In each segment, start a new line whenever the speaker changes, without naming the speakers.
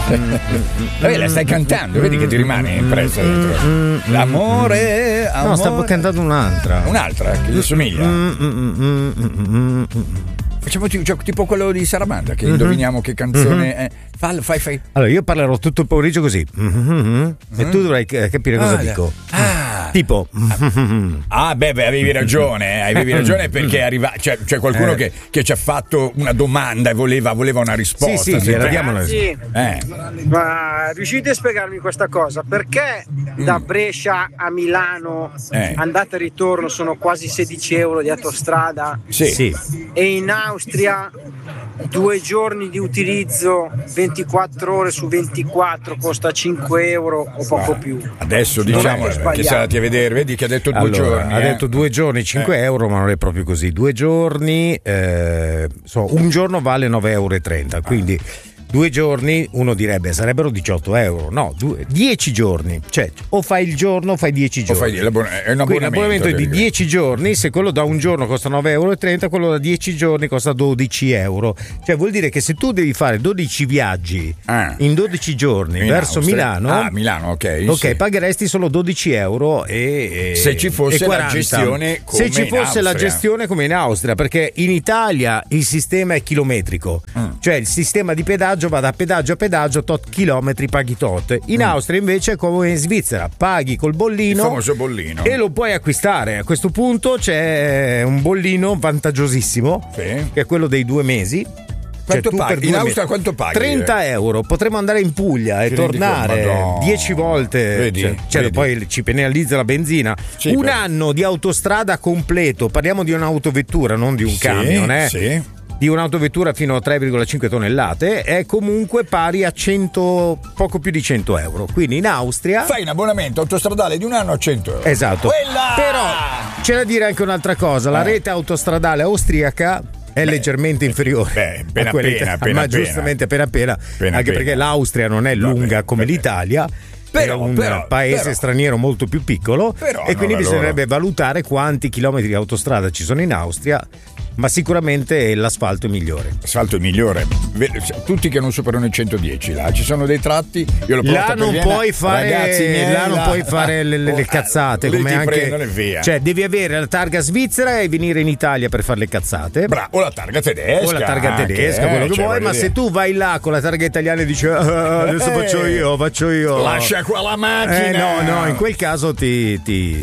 La stai cantando, vedi che ti rimane impressa dentro. L'amore.
No, stavo cantando un'altra.
Un'altra che gli somiglia. Facciamo tipo quello di Saramanda, che indoviniamo che canzone è. Fai.
Allora, io parlerò tutto il pomeriggio così. E tu dovrai capire cosa dico. Tipo.
Avevi ragione perché arriva. C'è qualcuno che ci ha fatto una domanda e voleva una risposta.
Sì, gliela diamo una risposta.
Ma riuscite a spiegarmi questa cosa? Perché da Brescia a Milano andata e ritorno sono quasi 16 euro di autostrada?
Sì.
E in Austria 2 giorni di utilizzo 24 ore su 24 costa 5 euro o poco più.
Adesso diciamo che siamo andati a vedere, vedi che ha detto 2 giorni.
Ha detto 2 giorni 5 euro, ma non è proprio così. 2 giorni, un giorno vale 9,30 euro, quindi 2 giorni uno direbbe sarebbero 18 euro. No, 10 giorni, cioè o fai il giorno o fai 10 giorni.
È un
abbonamento di 10 giorni. Se quello da un giorno costa 9,30 euro, quello da 10 giorni costa 12 euro. Cioè vuol dire che se tu devi fare 12 viaggi in 12 giorni verso Milano,
ok,
pagheresti solo 12 euro e
se ci fosse la gestione come
se ci fosse la gestione come in Austria, perché in Italia il sistema è chilometrico, cioè il sistema di pedaggio va da pedaggio a pedaggio, tot chilometri paghi tot. In Austria invece è come in Svizzera, paghi col bollino,
il famoso bollino,
e lo puoi acquistare. A questo punto c'è un bollino vantaggiosissimo, che è quello dei 2 mesi.
Quanto paghi? In Austria quanto paghi?
30 euro. Potremmo andare in Puglia e tornare 10 volte.
Vedi.
Poi ci penalizza la benzina. Un anno di autostrada completo. Parliamo di un'autovettura, non di un camion. Di un'autovettura fino a 3,5 tonnellate è comunque pari a poco più di 100 euro. Quindi in Austria
fai un abbonamento autostradale di un anno a 100 euro.
Esatto. Però c'è da dire anche un'altra cosa: la rete autostradale austriaca è leggermente inferiore a quella italiana, giustamente appena, anche perché l'Austria non è lunga come l'Italia. È un paese straniero molto più piccolo, e quindi bisognerebbe valutare quanti chilometri di autostrada ci sono in Austria, ma sicuramente l'asfalto è migliore.
L'asfalto è migliore, tutti che non superano i 110, là ci sono dei tratti, io lo porto
là non puoi fare, ragazzi, là non puoi fare le cazzate, come anche
via.
Cioè devi avere la targa svizzera e venire in Italia per fare le cazzate,
o la targa tedesca,
quello che vuoi, ma se tu vai là con la targa italiana e dici adesso faccio io,
lascia qua la macchina,
no, in quel caso ti.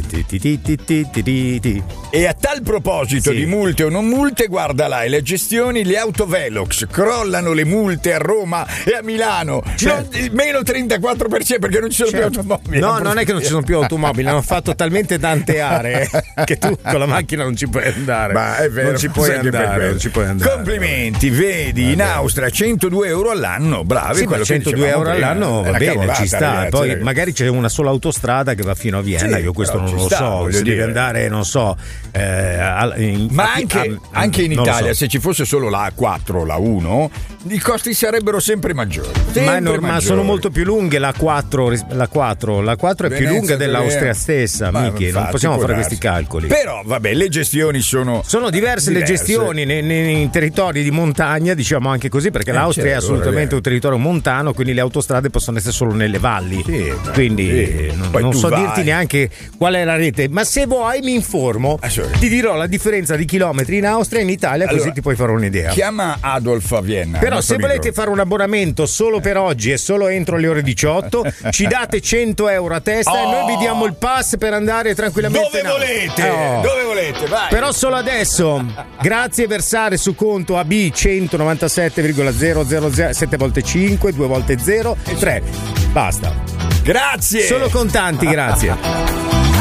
E a tal proposito di multe o non multe, guarda là, le gestioni, le autovelox crollano le multe a Roma e a Milano, meno 34% perché non ci sono più automobili.
No, non è che non ci sono più automobili, hanno fatto talmente tante aree che tu con la macchina non ci puoi andare.
Ma è vero,
non ci puoi andare.
Complimenti, vedi, in Austria 102 euro all'anno, bravi.
Sì, ma 102 euro all'anno va bene, ci sta.
Ragazzi,
poi magari c'è una sola autostrada che va fino a Vienna, io questo non lo so, se devi andare, non so.
Ma anche in Italia, se ci fosse solo la A4, la 1, i costi sarebbero sempre maggiori.
Ma sono molto più lunghe la 4 è più lunga dell'Austria stessa, Michi, non possiamo fare questi calcoli.
Però vabbè, le gestioni sono diverse.
Le gestioni nei territori di montagna, diciamo anche così, perché l'Austria è assolutamente un territorio montano, quindi le autostrade possono essere solo nelle valli. Quindi non so dirti neanche qual è la rete, ma se vuoi mi informo, ti dirò la differenza di chilometri in Austria e in Italia, così ti puoi fare un'idea.
Chiama Adolf a Vienna.
Però se volete fare un abbonamento solo per oggi e solo entro le ore 18, ci date 100 euro a testa e noi vi diamo il pass per andare tranquillamente
dove volete, vai.
Però solo adesso. Grazie, versare su conto AB 197,000 7 volte 5 2 volte 0 3. Basta.
Grazie.
Solo contanti, grazie.